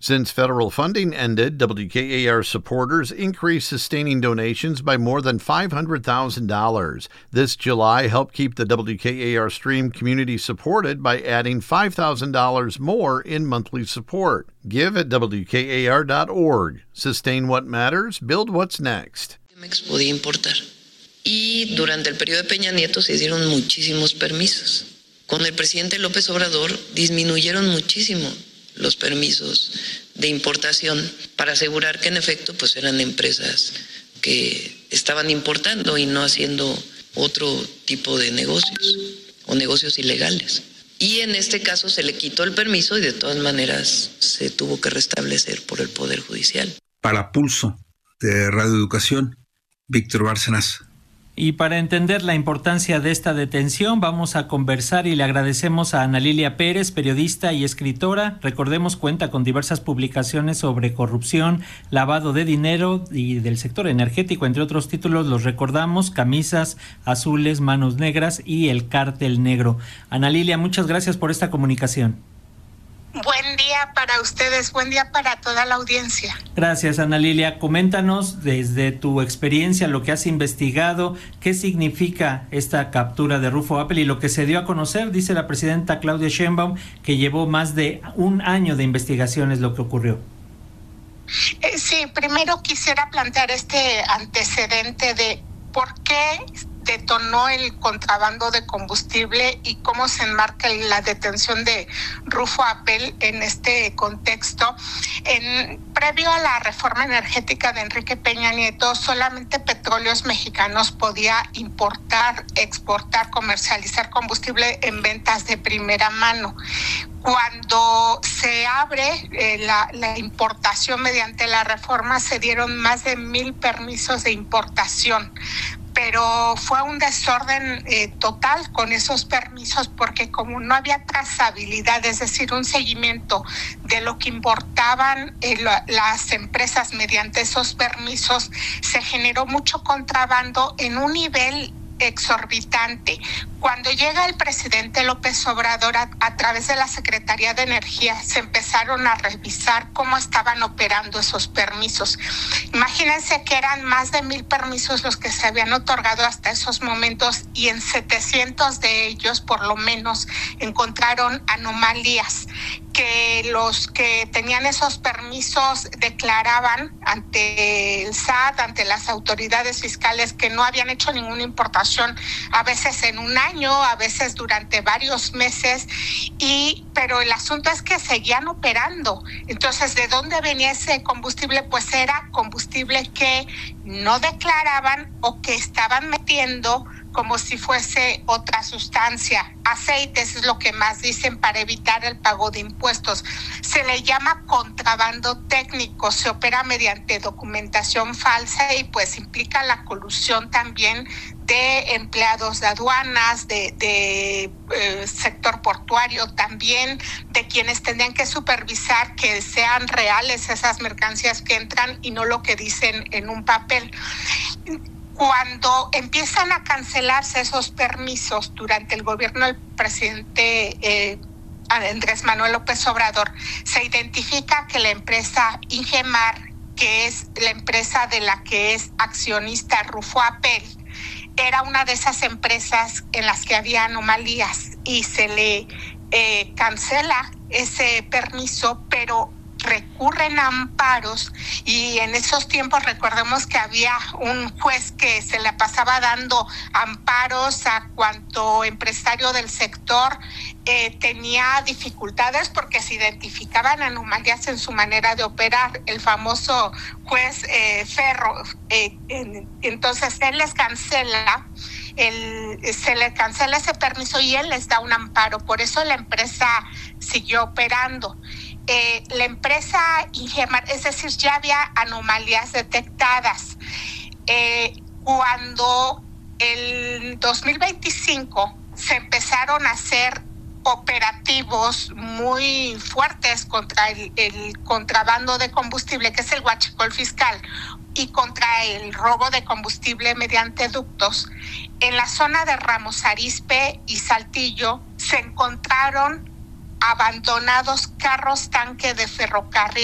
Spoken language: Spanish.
Since federal funding ended, WKAR supporters increased sustaining donations by more than $500,000. This July helped keep the WKAR stream community supported by adding $5,000 more in monthly support. Give at WKAR.org. Sustain what matters, build what's next. Podía importar. Y durante el periodo de Peña Nieto se dieron muchísimos permisos. Con el presidente López Obrador disminuyeron muchísimo los permisos de importación para asegurar que en efecto pues eran empresas que estaban importando y no haciendo otro tipo de negocios o negocios ilegales. Y en este caso se le quitó el permiso y de todas maneras se tuvo que restablecer por el Poder Judicial. Para Pulso de Radio Educación, Víctor Bárcenas. Y para entender la importancia de esta detención, vamos a conversar y le agradecemos a Ana Lilia Pérez, periodista y escritora. Recordemos, cuenta con diversas publicaciones sobre corrupción, lavado de dinero y del sector energético, entre otros títulos. Los recordamos: Camisas Azules, Manos Negras y El Cártel Negro. Ana Lilia, muchas gracias por esta comunicación. Buen día para ustedes, buen día para toda la audiencia. Gracias, Ana Lilia. Coméntanos desde tu experiencia, lo que has investigado, qué significa esta captura de Rufo Appel y lo que se dio a conocer. Dice la presidenta Claudia Sheinbaum que llevó más de un año de investigaciones lo que ocurrió. Sí, primero quisiera plantear este antecedente de por qué detonó el contrabando de combustible y cómo se enmarca la detención de Rufo Appel en este contexto. Previo a la reforma energética de Enrique Peña Nieto, solamente Petróleos Mexicanos podía importar, exportar, comercializar combustible en ventas de primera mano. Cuando se abre la importación mediante la reforma, se dieron más de 1,000 permisos de importación. Pero fue un desorden total con esos permisos, porque como no había trazabilidad, es decir, un seguimiento de lo que importaban las empresas mediante esos permisos, se generó mucho contrabando en un nivel exorbitante. Cuando llega el presidente López Obrador a través de la Secretaría de Energía, se empezaron a revisar cómo estaban operando esos permisos. Imagínense que eran más de 1,000 permisos los que se habían otorgado hasta esos momentos, y en 700 de ellos por lo menos encontraron anomalías, que los que tenían esos permisos declaraban ante el SAT, ante las autoridades fiscales, que no habían hecho ninguna importación, a veces en un año, a veces durante varios meses, pero el asunto es que seguían operando. Entonces, ¿de dónde venía ese combustible? Pues era combustible que no declaraban o que estaban metiendo como si fuese otra sustancia. Aceites es lo que más dicen, para evitar el pago de impuestos. Se le llama contrabando técnico, se opera mediante documentación falsa y pues implica la colusión también de empleados de aduanas, de sector portuario también, de quienes tendrían que supervisar que sean reales esas mercancías que entran y no lo que dicen en un papel. Cuando empiezan a cancelarse esos permisos durante el gobierno del presidente Andrés Manuel López Obrador, se identifica que la empresa Ingemar, que es la empresa de la que es accionista Rufo Appel, era una de esas empresas en las que había anomalías y se le cancela ese permiso, pero recurren a amparos, y en esos tiempos recordemos que había un juez que se le pasaba dando amparos a cuanto empresario del sector tenía dificultades porque se identificaban anomalías en su manera de operar, el famoso juez Ferro. Entonces él les cancela, se le cancela ese permiso y él les da un amparo, por eso la empresa siguió operando. La empresa Ingemar, es decir, ya había anomalías detectadas. Cuando en 2025 se empezaron a hacer operativos muy fuertes contra el contrabando de combustible, que es el huachicol fiscal, y contra el robo de combustible mediante ductos, en la zona de Ramos Arizpe y Saltillo se encontraron abandonados carros tanque de ferrocarril